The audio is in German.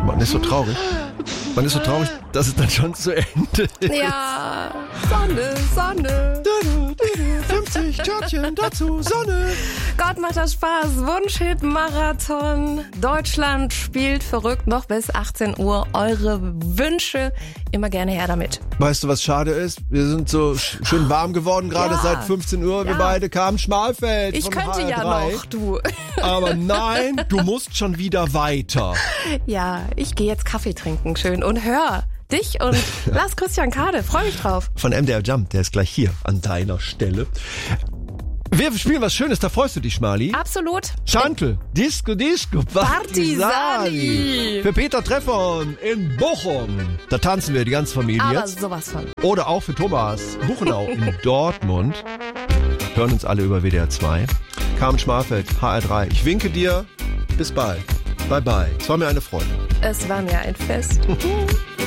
Man ist so traurig. Man ist so traurig, dass es dann schon zu Ende ist. Ja, Sonne. 50 Törtchen dazu, Sonne. Gott, macht das Spaß. Wunschhit-Marathon. Deutschland spielt verrückt noch bis 18 Uhr. Eure Wünsche, immer gerne her damit. Weißt du, was schade ist? Wir sind so schön warm geworden, gerade Ja. seit 15 Uhr. Wir beide kamen Schmalfeld Ich von könnte HR3. ja noch, du. Aber nein, du musst schon wieder weiter. Ja, ich gehe jetzt Kaffee trinken, schön. Und hör dich und Lars Christian Kade. Freue mich drauf. Von MDR Jump, der ist gleich hier an deiner Stelle. Wir spielen was Schönes, da freust du dich, Schmali. Absolut. Chantel, Disco, Partisani. Für Peter Treffern in Bochum. Da tanzen wir, die ganze Familie Aber jetzt. sowas von. Oder auch für Thomas Buchenau in Dortmund. Hören uns alle über WDR 2. Carmen Schmalfeld, HR3. Ich winke dir. Bis bald. Bye bye. Es war mir eine Freude. Es war mir ein Fest.